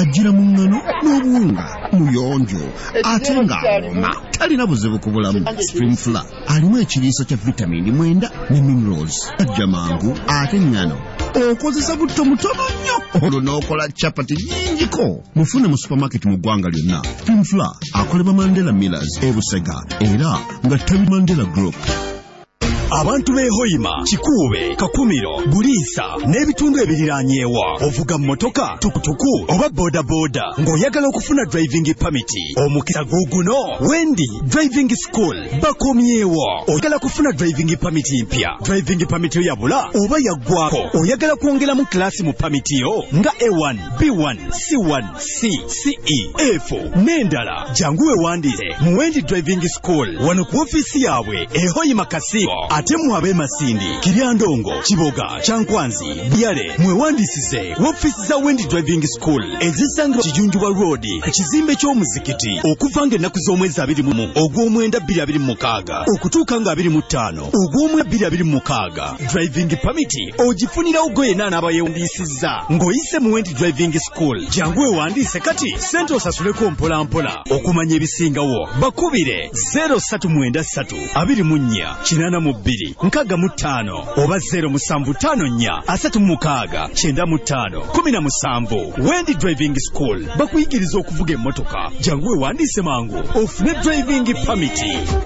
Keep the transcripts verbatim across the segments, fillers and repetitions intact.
ajira mu ngano n'obuwunga muyonjo ate ng'awoma talina buzibu ku bulamu. Spring Flour alimu ekiriisa kya vitamini mwenda ne minerals. Ajja mangu ate ngano okozesa butto mutono nnyo olwo n'okola capati nnyingiko. Mufune mu supermarket mu ggwanga lyonna. Spring Flour akolebwa Mandela Millers e Busega era nga Tabi Mandela Group. Abantu b'e Hoima, Kikuube, Kakumiro, Buliisa n'ebitundu ebiriraanyeewa. Ovuga mmotoka, tukutuku oba boda boda ng'oyagala okufuna driving permit. Omukisa guguno Wendi Driving School bakomyewa. Oyagala kufuna driving permit mpya, driving permit yo yabula oba yaggwako, oyagala kwongeramu klasi mu permit yo nga A one, B one, C one, C, C E, F n'endala, jangu wewandiise mu Wendi Driving School wano ku ofiisi yaabwe e Hoima Kasibo. Ate mwabe Masindi, Kiryandongo, Kiboga, Chankwanzi, Byale, mwewandisize w'ofiisi za Wendi Driving School ezisanga Kijunjuba Road, ekizimbe ky'omuzikiti okuvanga ennaku z'omwezi abiri mu ogw'omwenda bbiri abiri mu mukaaga okutuuka nga abiri mu ttaano ogw'omwezi bbiri abiri mu mukaaga. Driving permit ogifunirawo gwe yenna n'abayewandiisizza ng'oyise mu Wendi Driving School. Jangu wewandiise kati ssente osasuleko mpola mpola. Okumanya ebisingawo bakubire zero three nine three abiri mu nnya kinaana mu bbiri nkaga mu ttaano oba zero musanvu ttaano nnya asatu mu mukaaga kyenda mu ttaano kumi na musanvu. Wendi Driving School bakuyigiriza okuvuga emmotoka. Jangu wewandiise mangu ofune driving permit.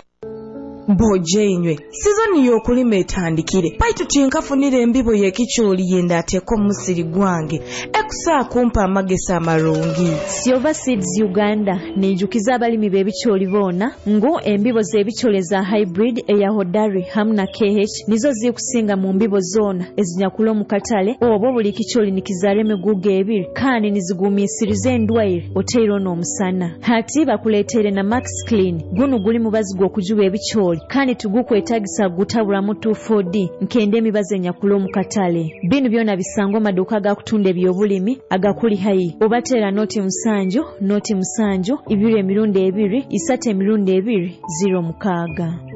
Bojenywe sizoni y'okulima etandikire paitu tinkafunira embibo y'ekikyoli yenda ateko musiri gwange ekusa kumpa amagesa amarungi. Silver Seeds Uganda nejukiza abalimi b'ebikyoli boona ngo embibo z'ebikyoli za hybrid eya Hodari hamna K H nizo zikusinga mu mbibo zoona ezinyakula mu katale obo buli kikyoli nikizaale emigugu ebiri kandi nizigumiisiriza endwaire oteiro n'omusana. Hati bakuleetere na Max Clean guno guli mu bazigo okujuba ebikyoli kandi tugukwetagisa gutabulamu two four D nkende emibaze nyakula mu katale. Bino byona bisango maduka ga kutunda ebyobulimi agakuli hayi obatera noti musanju noti musanju ibiri emirundi ebiri isate emirundi ebiri zero mukaaga.